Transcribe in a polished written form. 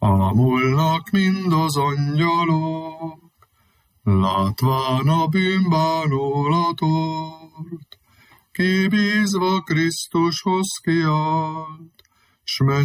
Ámulnak mind az angyalok, látván a bűnbánulatort, kibízva Krisztushoz kiállt, s